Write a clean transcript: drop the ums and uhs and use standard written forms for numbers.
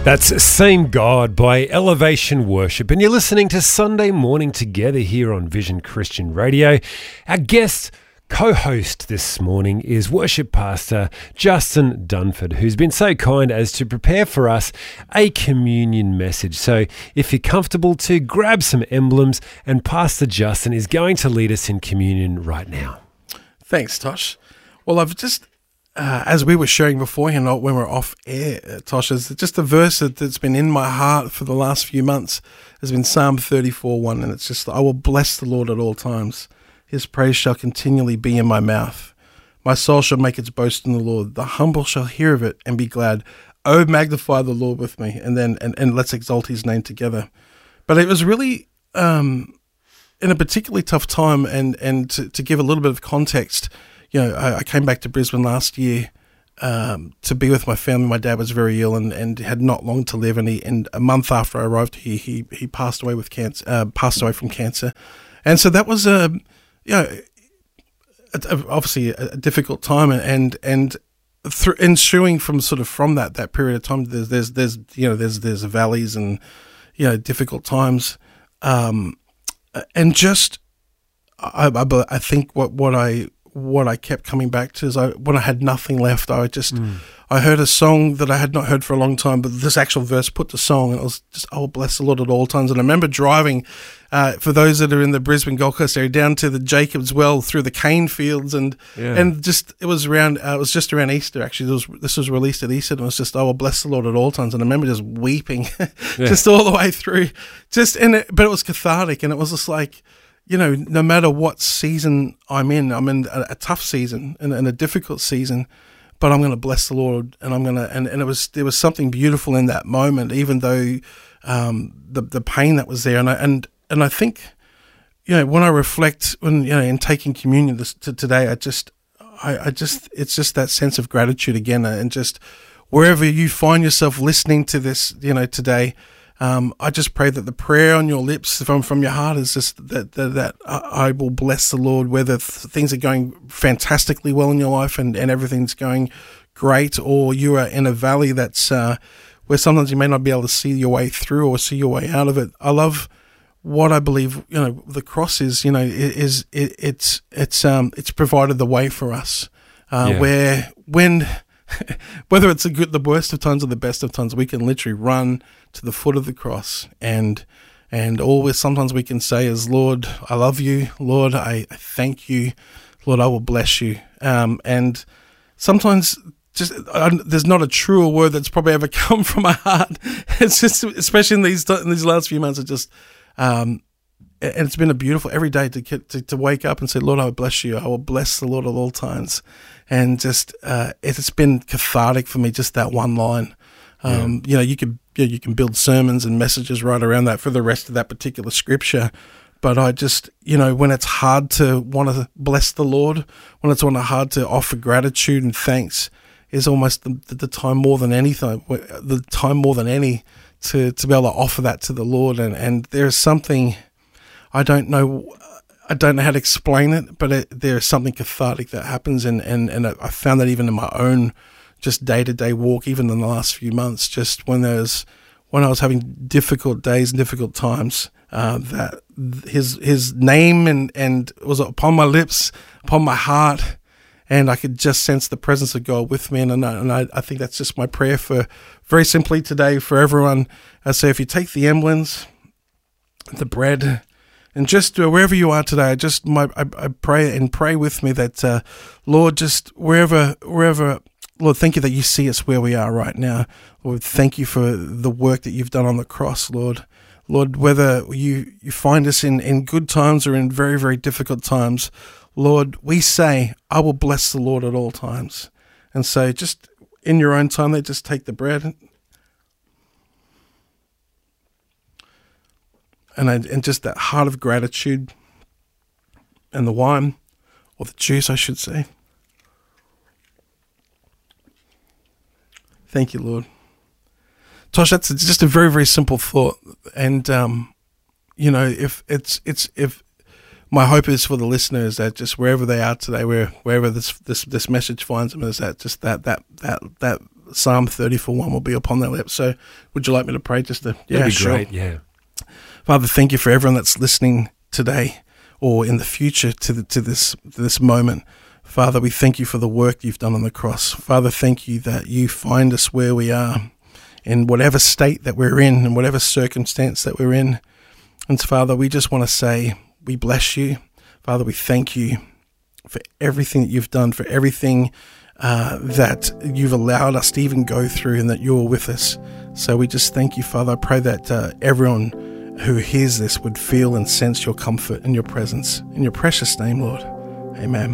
That's Same God by Elevation Worship, and you're listening to Sunday Morning Together here on Vision Christian Radio. Our guest co-host this morning is worship pastor Justin Dunford, who's been so kind as to prepare for us a communion message. So if you're comfortable to grab some emblems, and Pastor Justin is going to lead us in communion right now. Thanks, Tosh. Well, I've just as we were sharing beforehand when we were off air, Tosh, is just a verse that's been in my heart for the last few months has been Psalm 34:1, and it's just, I will bless the Lord at all times. His praise shall continually be in my mouth. My soul shall make its boast in the Lord. The humble shall hear of it and be glad. Oh, magnify the Lord with me, and then and let's exalt his name together. But it was really in a particularly tough time, and to give a little bit of context, you know, I came back to Brisbane last year to be with my family. My dad was very ill and had not long to live, and a month after I arrived here, he passed away with cancer. Passed away from cancer, and so that was obviously a difficult time, and ensuing from that period of time, there's valleys and difficult times, and just I think what I kept coming back to is when I had nothing left, I heard a song that I had not heard for a long time, but this actual verse put the song, and it was just, I will bless the Lord at all times. And I remember driving, for those that are in the Brisbane Gold Coast area, down to the Jacobs Well through the cane fields, and just it was just around Easter actually. This was released at Easter, and it was just, I will bless the Lord at all times. And I remember just weeping, just all the way through, but it was cathartic, and it was just like, no matter what season I'm in a tough season and a difficult season, but I'm going to bless the Lord, and I'm going to, and there was something beautiful in that moment, even though the pain that was there, and I think, when I reflect, in taking communion today, I just it's just that sense of gratitude again, and just wherever you find yourself listening to this, today. I just pray that the prayer on your lips from your heart is just that I will bless the Lord, whether things are going fantastically well in your life and everything's going great, or you are in a valley that's where sometimes you may not be able to see your way through or see your way out of it. I love what I believe, the cross is, it's provided the way for us, where whether it's the worst of times or the best of times, we can literally run to the foot of the cross, and all sometimes we can say is, Lord, I love you. Lord, I thank you. Lord, I will bless you. And sometimes there's not a truer word that's probably ever come from my heart. It's just, especially in these last few months, and it's been a beautiful every day to wake up and say, Lord, I will bless you. I will bless the Lord at all times. And just it's been cathartic for me, just that one line. You can build sermons and messages right around that for the rest of that particular scripture. But I just, when it's hard to want to bless the Lord, when it's hard to offer gratitude and thanks, is almost the time more than anything, the time more than any to be able to offer that to the Lord. And there's something, I don't know how to explain it, but there's something cathartic that happens, and I found that even in my own just day-to-day walk, even in the last few months, just when I was having difficult days and difficult times, that his name and was upon my lips, upon my heart, and I could just sense the presence of God with me, and I think that's just my prayer for, very simply today, for everyone. I say, if you take the emblems, the bread, and just wherever you are today, I pray with me that, Lord, just wherever, Lord, thank you that you see us where we are right now. Lord, thank you for the work that you've done on the cross, Lord. Lord, whether you find us in good times or in very, very difficult times, Lord, we say, I will bless the Lord at all times. And so just in your own time, they just take the bread and just that heart of gratitude, and the wine, or the juice, I should say. Thank you, Lord. Tosh, that's just a very, very simple thought. And, if my hope is for the listeners that just wherever they are today, wherever this message finds them, is that just that Psalm 34:1 will be upon their lips. So would you like me to pray just to... That'd be great, yeah. Father, thank you for everyone that's listening today or in the future to this moment. Father, we thank you for the work you've done on the cross. Father, thank you that you find us where we are, in whatever state that we're in, whatever circumstance that we're in. And Father, we just want to say, we bless you. Father, we thank you for everything that you've done, for everything that you've allowed us to even go through, and that you're with us. So we just thank you, Father. I pray that everyone who hears this would feel and sense your comfort and your presence. In your precious name, Lord. Amen.